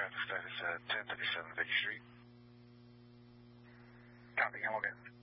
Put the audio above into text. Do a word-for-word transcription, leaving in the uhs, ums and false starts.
Traffic status uh, ten thirty-seven Vicky Street. Copy, Hamilton.